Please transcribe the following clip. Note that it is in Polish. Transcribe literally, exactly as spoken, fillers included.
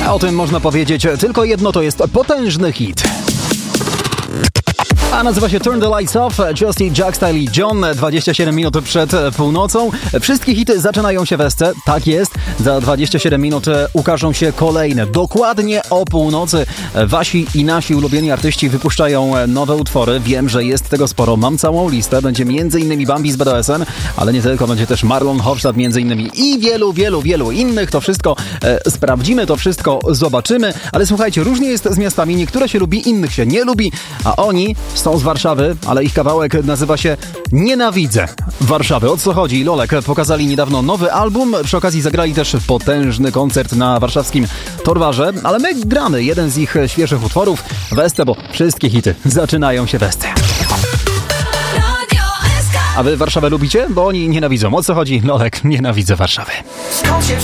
O tym można powiedzieć tylko jedno, to jest potężny hit. A nazywa się Turn the Lights Off, Justy, Jack Style i John, dwadzieścia siedem minut przed północą. Wszystkie hity zaczynają się w Esce, tak jest. Za dwadzieścia siedem minut ukażą się kolejne. Dokładnie o północy wasi i nasi ulubieni artyści wypuszczają nowe utwory. Wiem, że jest tego sporo, mam całą listę. Będzie między innymi Bambi z B D S N, ale nie tylko, będzie też Marlon Hofstadt między innymi i wielu, wielu, wielu innych. To wszystko e, sprawdzimy, to wszystko zobaczymy. Ale słuchajcie, różnie jest z miastami. Niektóre się lubi, innych się nie lubi, a oni są z Warszawy, ale ich kawałek nazywa się Nienawidzę Warszawy. O co chodzi? Lolek pokazali niedawno nowy album, przy okazji zagrali też potężny koncert na warszawskim Torwarze, ale my gramy jeden z ich świeżych utworów w Esce, bo wszystkie hity zaczynają się w Esce. A wy Warszawę lubicie? Bo oni nienawidzą. O co chodzi? Lolek, Nienawidzę Warszawy.